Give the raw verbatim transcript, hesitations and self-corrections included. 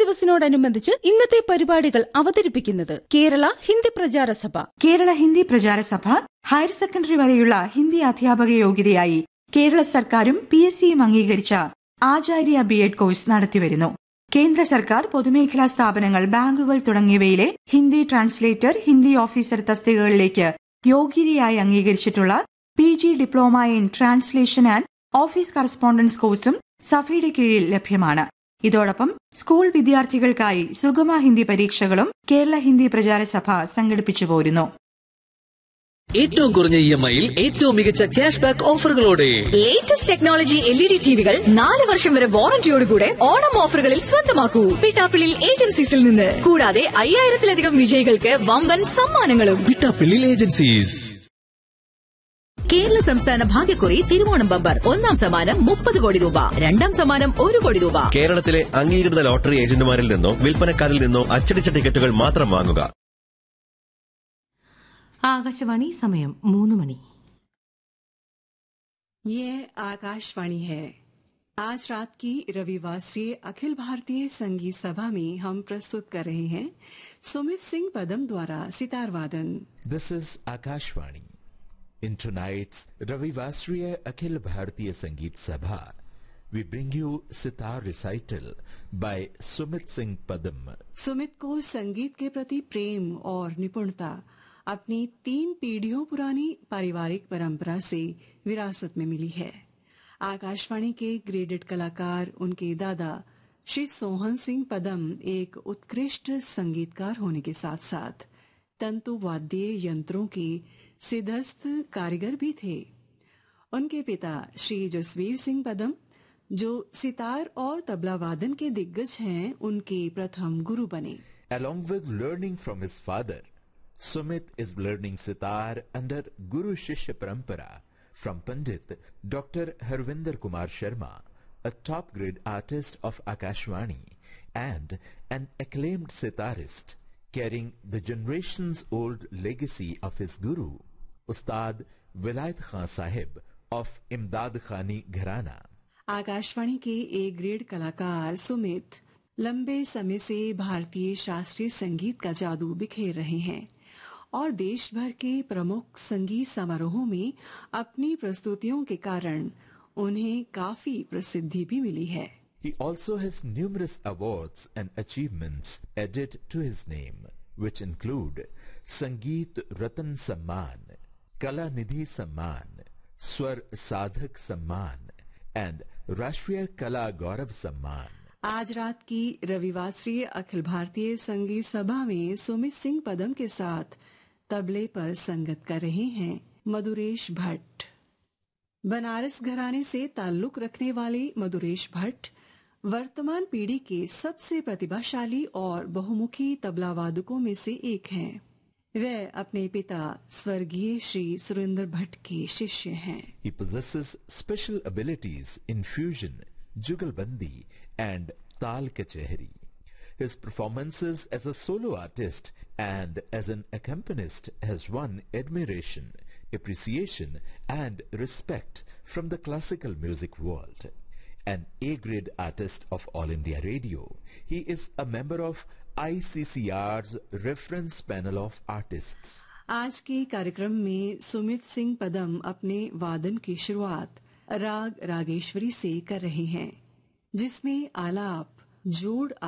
ദിവസിനോടനുബന്ധിച്ച് ഇന്നത്തെ പരിപാടികൾ അവതരിപ്പിക്കുന്നത് കേരള ഹിന്ദി പ്രചാര സഭ. കേരള ഹിന്ദി പ്രചാര സഭ ഹയർ സെക്കൻഡറി വരെയുള്ള ഹിന്ദി അധ്യാപക യോഗ്യതയായി കേരള സർക്കാരും പി എസ് സിയും അംഗീകരിച്ച ആചാര്യ ബി എഡ് കോഴ്സ് നടത്തിവരുന്നു. കേന്ദ്ര സർക്കാർ പൊതുമേഖലാ സ്ഥാപനങ്ങൾ, ബാങ്കുകൾ തുടങ്ങിയവയിലെ Hindi translator, Hindi officer തസ്തികകളിലേക്ക് യോഗ്യതയായി അംഗീകരിച്ചിട്ടുള്ള P G diploma in translation and office correspondence കോഴ്സും സഭയുടെ കീഴിൽ ലഭ്യമാണ്. ഇതോടൊപ്പം സ്കൂൾ വിദ്യാർത്ഥികൾക്കായി സുഗമ ഹിന്ദി പരീക്ഷകളും കേരള ഹിന്ദി പ്രചാര സഭ സംഘടിപ്പിച്ചു പോരുന്നു. ഏറ്റവും കുറഞ്ഞ ഇ എം ഐയിൽ ഏറ്റവും മികച്ച cash back ഓഫറുകളോടെ latest technology L E D ടിവികൾ നാല് വർഷം വരെ വാറന്റിയോടുകൂടെ ഓണം ഓഫറുകളിൽ സ്വന്തമാക്കൂ പിട്ടാപ്പിളിൽ ഏജൻസീസിൽ നിന്ന്. കൂടാതെ അയ്യായിരത്തിലധികം വിജയികൾക്ക് വമ്പൻ സമ്മാനങ്ങളും. പിട്ടാപ്പിളിൽ ഏജൻസീസ്. കേരള സംസ്ഥാന ഭാഗ്യക്കുറി തിരുവോണം ബമ്പർ. ഒന്നാം സമ്മാനം മുപ്പത് കോടി രൂപ, രണ്ടാം സമ്മാനം ഒരു കോടി രൂപ. കേരളത്തിലെ അംഗീകൃത ലോട്ടറി ഏജന്റുമാരിൽ നിന്നോ വിൽപ്പനക്കാരിൽ നിന്നോ അച്ചടിച്ച ടിക്കറ്റുകൾ മാത്രം വാങ്ങുക. ആകാശവാണി, സമയം മൂന്ന് മണി. ये आकाशवाणी है. आज रात की रविवासरीय अखिल भारतीय संगीत सभा में हम प्रस्तुत कर रहे हैं सुमित सिंह पदम द्वारा सितार वादन. This is Akashvani. In tonight's Ravivasriya Akhil Bharatiya Sangeet Sabha, we bring you sitar recital by Sumit Singh Padam. Sumit को संगीत के प्रति प्रेम और निपुणता अपनी तीन पीढ़ियों पुरानी पारिवारिक परंपरा से विरासत में मिली है. आकाशवाणी के ग्रेडेड कलाकार उनके दादा श्री सोहन सिंह पदम एक उत्कृष्ट संगीतकार होने के साथ साथ तंतु वाद्य यंत्रों के सिद्धस्थ कारीगर भी थे. उनके पिता श्री जसवीर सिंह पदम, जो सितार और तबला वादन के दिग्गज हैं, उनके प्रथम गुरु बने. Along with learning from his father, Sumit is learning sitar under Guru Shishya Parampara from Pandit Doctor Harvinder Kumar Sharma, a top-grade artist of Akashvani and an acclaimed sitarist, carrying the generations-old legacy of his guru, Ustad Vilayat Khan Sahib of Imdad Khani Gharana. Akashvani के A grade कलाकार सुमित लंबे समय से भारतीय शास्त्रीय संगीत का जादू बिखेर रहे हैं और देश भर के प्रमुख संगीत समारोहों में अपनी प्रस्तुतियों के कारण उन्हें काफी प्रसिद्धि भी मिली है. He also has numerous awards and achievements added to his name, which include Sangeet Ratan Samman, Kala Nidhi Samman, Swar Sadhak Samman, and Rashtriya Kala Gaurav Samman. आज रात की रविवासरीय अखिल भारतीय संगीत सभा में सुमित सिंह पदम के साथ तबले पर संगत कर रहे हैं मधुरेश भट्ट. बनारस घराने से ताल्लुक रखने वाले मधुरेश भट्ट वर्तमान पीढ़ी के सबसे प्रतिभाशाली और बहुमुखी तबला वादकों में से एक हैं. वे अपने पिता स्वर्गीय श्री सुरेंद्र भट्ट के शिष्य हैं. He possesses special abilities in fusion, jugalbandi, and tal kachehri. His performances as a solo artist and as an accompanist has won admiration, appreciation, and respect from the classical music world. An A-grade artist of All India Radio, he is a member of I C C R's reference panel of artists. आज के कार्यक्रम में सुमित सिंह पदम अपने वादन की शुरुआत राग रागेश्वरी से कर रहे हैं, जिसमें आलाप, जोड़